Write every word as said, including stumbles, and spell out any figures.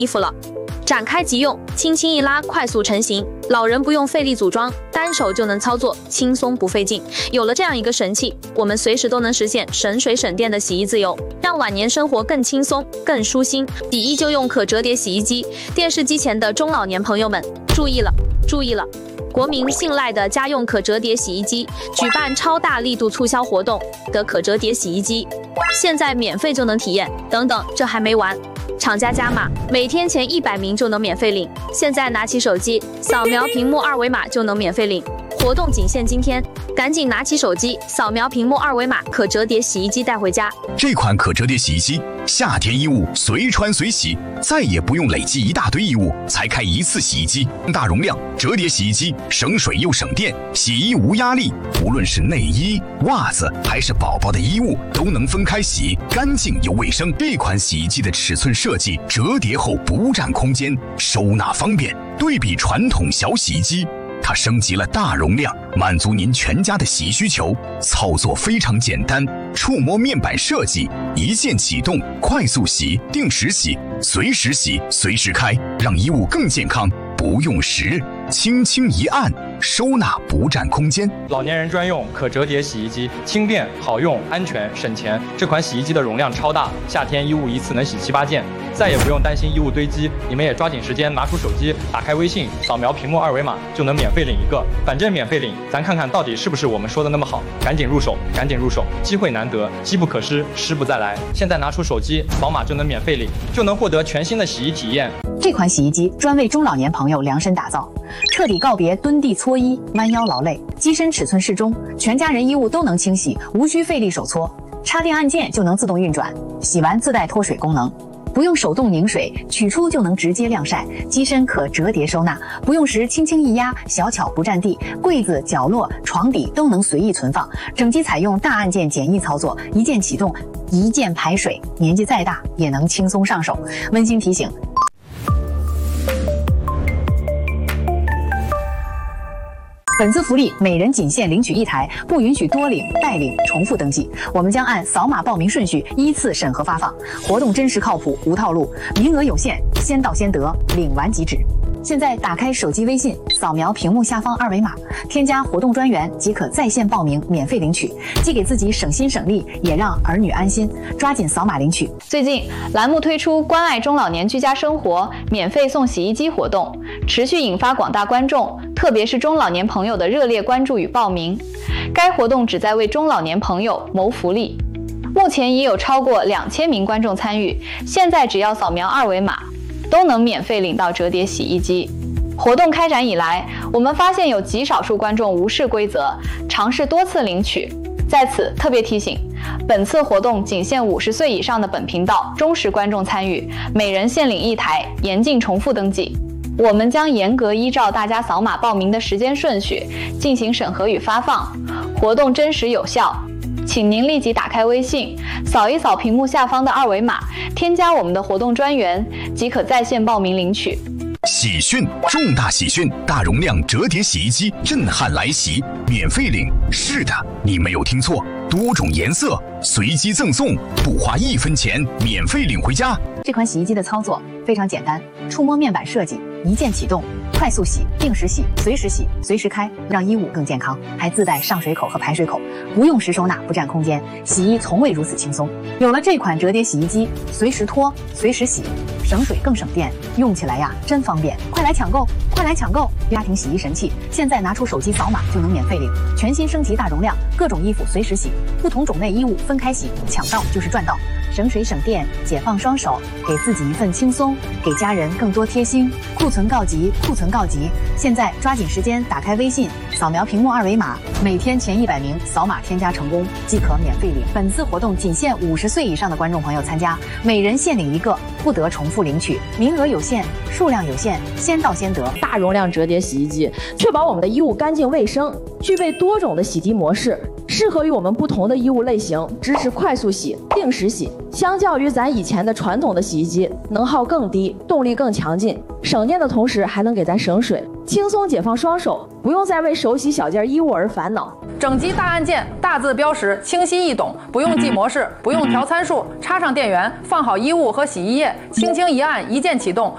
衣服了。展开即用，轻轻一拉，快速成型。老人不用费力组装，单手就能操作，轻松不费劲。有了这样一个神器，我们随时都能实现省水省电的洗衣自由，让晚年生活更轻松、更舒心。洗衣就用可折叠洗衣机。电视机前的中老年朋友们，注意了，注意了！国民信赖的家用可折叠洗衣机举办超大力度促销活动的可折叠洗衣机，现在免费就能体验。等等，这还没完！厂家加码，每天前一百名就能免费领。现在拿起手机，扫描屏幕二维码就能免费领。活动仅限今天，赶紧拿起手机，扫描屏幕二维码，可折叠洗衣机带回家。 这款可折叠洗衣机，夏天衣物随穿随洗，再也不用累积一大堆衣物才开一次洗衣机。大容量折叠洗衣机，省水又省电，洗衣无压力。无论是内衣、袜子还是宝宝的衣物，都能分开洗，干净又卫生。这款洗衣机的尺寸设计，折叠后不占空间，收纳方便。对比传统小洗衣机，它升级了大容量，满足您全家的洗衣需求。操作非常简单，触摸面板设计，一键启动，快速洗、定时洗、随时洗、随时开，让衣物更健康。不用时，轻轻一按，收纳不占空间。 老年人专用可折叠洗衣机，轻便好用，安全省钱。这款洗衣机的容量超大，夏天衣物一次能洗七八件，再也不用担心衣物堆积。你们也抓紧时间拿出手机，打开微信，扫描屏幕二维码就能免费领一个。反正免费领，咱看看到底是不是我们说的那么好。赶紧入手，赶紧入手，机会难得，机不可失，失不再来。现在拿出手机，扫码就能免费领，就能获得全新的洗衣体验。 这款洗衣机专为中老年朋友量身打造，彻底告别蹲地搓衣、弯腰劳累。机身尺寸适中，全家人衣物都能清洗，无需费力手搓，插电按键就能自动运转，洗完自带脱水功能。不用手动拧水，取出就能直接晾晒。机身可折叠收纳，不用时轻轻一压，小巧不占地，柜子、角落、床底都能随意存放。整机采用大按键简易操作，一键启动，一键排水，年纪再大也能轻松上手。温馨提醒。本次福利每人仅限领取一台，不允许多领、代领、重复登记。我们将按扫码报名顺序依次审核发放。活动真实靠谱，无套路，名额有限，先到先得，领完即止。现在打开手机微信，扫描屏幕下方二维码，添加活动专员即可在线报名，免费领取，既给自己省心省力，也让儿女安心。抓紧扫码领取。 最近栏目推出关爱中老年居家生活免费送洗衣机活动，持续引发广大观众，特别是中老年朋友的热烈关注与报名。该活动旨在为中老年朋友谋福利。目前已有超过两千名观众参与，现在只要扫描二维码，都能免费领到折叠洗衣机。活动开展以来，我们发现有极少数观众无视规则，尝试多次领取。在此特别提醒，本次活动仅限五十岁以上的本频道忠实观众参与，每人限领一台，严禁重复登记。我们将严格依照大家扫码报名的时间顺序进行审核与发放，活动真实有效。请您立即打开微信，扫一扫屏幕下方的二维码，添加我们的活动专员，即可在线报名领取。 喜讯，重大喜讯！大容量折叠洗衣机震撼来袭，免费领！是的，你没有听错，多种颜色随机赠送，不花一分钱，免费领回家。 这款洗衣机的操作非常简单，触摸面板设计，一键启动，快速洗、定时洗、随时洗、随时开，让衣物更健康，还自带上水口和排水口，不用时收纳，不占空间，洗衣从未如此轻松。有了这款折叠洗衣机，随时脱，随时洗，省水更省电，用起来呀真方便！快来抢购，快来抢购！家庭洗衣神器，现在拿出手机扫码就能免费领，全新升级大容量，各种衣服随时洗，不同种类衣物分开洗，抢到就是赚到，省水省电，解放双手，给自己一份轻松，给家人更多贴心。库存告急，库存告急！现在抓紧时间打开微信，扫描屏幕二维码，每天前一百名扫码添加成功即可免费领。本次活动仅限五十岁以上的观众朋友参加，每人限领一个，不得重复领取，名额有限，数量有限，先到先得。 大容量折叠洗衣机，确保我们的衣物干净卫生，具备多种的洗涤模式，适合于我们不同的衣物类型，支持快速洗、定时洗。相较于咱以前的传统的洗衣机，能耗更低，动力更强劲，省电的同时还能给咱省水，轻松解放双手，不用再为手洗小件衣物而烦恼。 整机大按键，大字标识，清晰易懂，不用记模式，不用调参数，插上电源，放好衣物和洗衣液，轻轻一按，一键启动，